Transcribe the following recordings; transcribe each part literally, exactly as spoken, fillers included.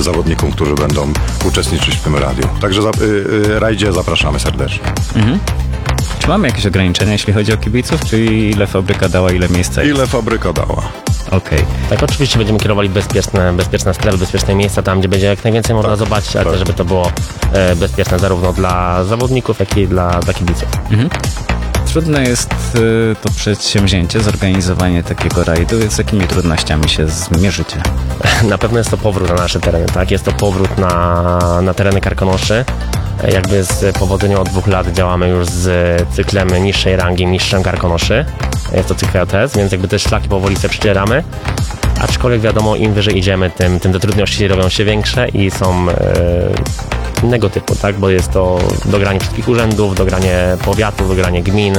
zawodnikom, którzy będą uczestniczyć w tym radiu. Także za, y, y, rajdzie zapraszamy serdecznie. Mhm. Czy mamy jakieś ograniczenia, jeśli chodzi o kibiców, czy ile fabryka dała, ile miejsca jest? Ile fabryka dała? Okej. Okay. Tak, oczywiście będziemy kierowali bezpieczne, bezpieczne strefy, bezpieczne miejsca, tam gdzie będzie jak najwięcej można tak, zobaczyć, ale tak. też żeby to było e, bezpieczne zarówno dla zawodników, jak i dla, dla kibiców. Mhm. Trudne jest y, to przedsięwzięcie, zorganizowanie takiego rajdu, więc z jakimi trudnościami się zmierzycie? Na pewno jest to powrót na nasze tereny, tak? Jest to powrót na, na tereny Karkonoszy. Jakby z powodzeniem od dwóch lat działamy już z cyklem niższej rangi, mistrzem Karkonoszy. Jest to cykl J S, więc jakby te szlaki powoli sobie przecieramy. Aczkolwiek wiadomo, im wyżej idziemy, tym, tym te trudności robią się większe i są e, innego typu, tak? Bo jest to dogranie wszystkich urzędów, dogranie powiatów, dogranie gmin,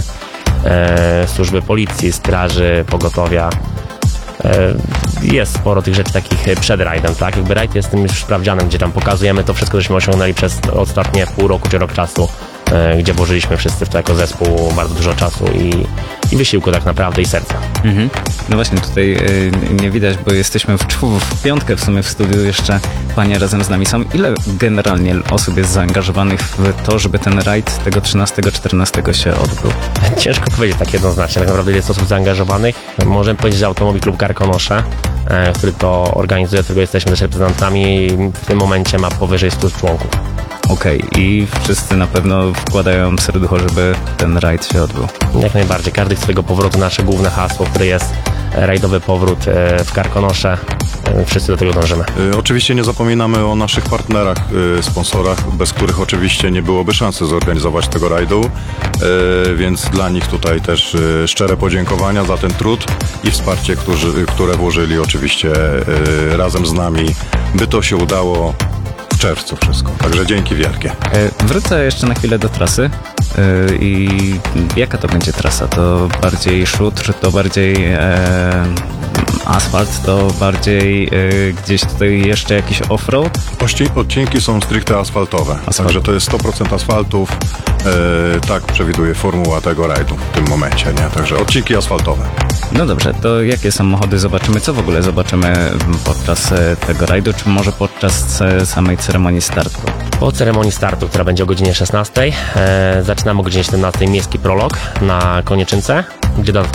e, służby policji, straży, pogotowia. E, jest sporo tych rzeczy takich przed rajdem, tak? Jakby rajd jest tym już sprawdzianem, gdzie tam pokazujemy to wszystko, żeśmy osiągnęli przez ostatnie pół roku czy rok czasu, e, gdzie włożyliśmy wszyscy w to jako zespół bardzo dużo czasu i, i wysiłku tak naprawdę i serca. Mhm. No właśnie tutaj y, nie widać, bo jesteśmy w, czw- w piątkę w sumie w studiu, jeszcze panie razem z nami są. Ile generalnie osób jest zaangażowanych w to, żeby ten rajd tego trzynastego czternastego się odbył? Ciężko powiedzieć tak jednoznacznie, tak naprawdę jest osób zaangażowanych. Możemy powiedzieć, że Automobil Klub Karkonosze, e, który to organizuje, którego jesteśmy też reprezentantami, w tym momencie ma powyżej stu członków. Okej, okay. I wszyscy na pewno wkładają serducho, żeby ten rajd się odbył. Jak najbardziej. Każdy chce swojego powrotu. Nasze główne hasło, które jest rajdowy powrót w Karkonosze. Wszyscy do tego dążymy. Y, oczywiście nie zapominamy o naszych partnerach, y, sponsorach, bez których oczywiście nie byłoby szansy zorganizować tego rajdu, y, więc dla nich tutaj też y, szczere podziękowania za ten trud i wsparcie, którzy, które włożyli oczywiście y, razem z nami, by to się udało w czerwcu wszystko. Także dzięki wielkie. E, wrócę jeszcze na chwilę do trasy. E, I jaka to będzie trasa? To bardziej szutr, to bardziej e, asfalt, to bardziej e, gdzieś tutaj jeszcze jakiś offroad? Ości- odcinki są stricte asfaltowe, Asfalt. także to jest sto procent asfaltów. E, tak przewiduje formuła tego rajdu w tym momencie, nie? Także odcinki asfaltowe. No dobrze, to jakie samochody zobaczymy? Co w ogóle zobaczymy podczas e, tego rajdu, czy może podczas e, samej ceremonii startu? Po ceremonii startu, która będzie o godzinie szesnastej, e, zaczynamy o godzinie siedemnastej miejski prolog na Konieczynce, gdzie